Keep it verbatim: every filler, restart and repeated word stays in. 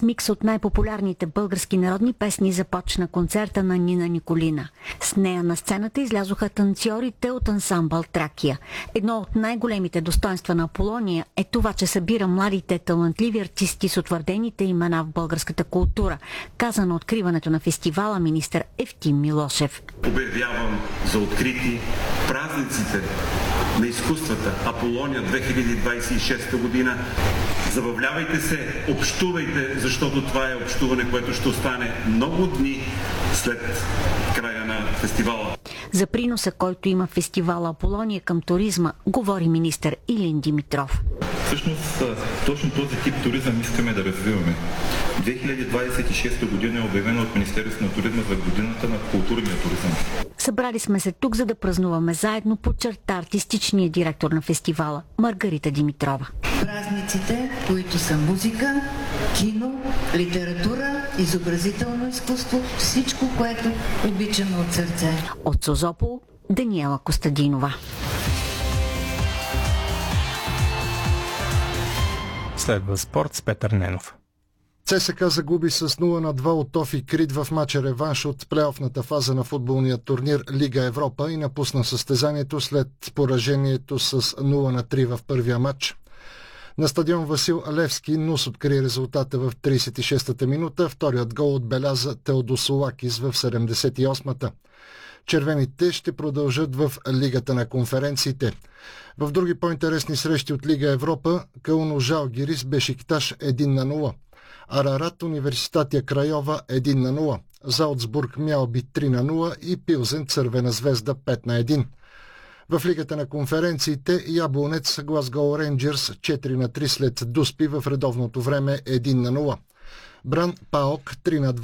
С микс от най-популярните български народни песни започна концерта на Нина Николина. С нея на сцената излязоха танцорите от ансамбъл Тракия. Едно от най-големите достоинства на Аполония е това, че събира младите талантливи артисти с утвърдените имена в българската култура, каза на откриването на фестивала министър Евтим Милошев. Обявявам за открити празниците на изкуствата Аполония две хиляди двадесет и шеста година. Забавлявайте се, общувайте, защото това е общуване, което ще остане много дни след края на фестивала. За приноса, който има фестивала Аполония към туризма, говори министър Илин Димитров. Всъщност, точно този тип туризъм искаме да развиваме. две хиляди двадесет и шеста година е обявена от Министерството на туризма за годината на културния туризъм. Събрали сме се тук, за да празнуваме заедно, подчерта артистичният директор на фестивала Маргарита Димитрова. Празниците, които са музика, кино, литература, изобразително изкуство, всичко, което обичаме от сърце. От Созопол, Даниела Костадинова. Следва спорт с Петър Ненов. ЦСКА загуби с нула на два от Тофи Крит в мача реванш от плейофната фаза на футболния турнир Лига Европа и напусна състезанието след поражението с нула на три в първия матч. На стадион Васил Левски Нус откри резултата в тридесет и шестата минута. Вторият гол отбеляза Теодосолакис в седемдесет и осмата. Червените ще продължат в Лигата на конференциите. В други по-интересни срещи от Лига Европа, Кауно Жалгирис Бешикташ едно на нула. Арарат Университатия Крайова едно на нула. Залцбург Мялби три на нула и Пилзен Цървена звезда пет на едно. В Лигата на конференциите Яблонец Глазгоу Рейнджърс четири на три след Дуспи в редовното време едно на нула. Бран Паок три на два